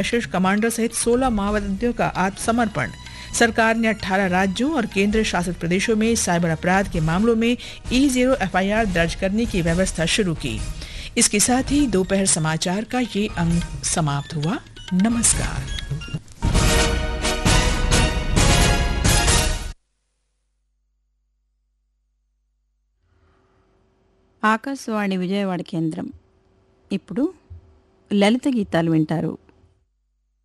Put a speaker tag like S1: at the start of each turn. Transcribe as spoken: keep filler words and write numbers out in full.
S1: शीर्ष कमांडर सहित सोलह माओवादियों का आत्मसमर्पण। सरकार ने अठारह राज्यों और केंद्र शासित प्रदेशों में साइबर अपराध के मामलों में E zero F I R दर्ज करने की व्यवस्था शुरू की। इसके साथ ही दोपहर समाचार का ये अंक समाप्त हुआ। नमस्कार।
S2: ఆకాశవాణి విజయవాడ కేంద్రం ఇప్పుడు లలిత గీతాలు వింటారు.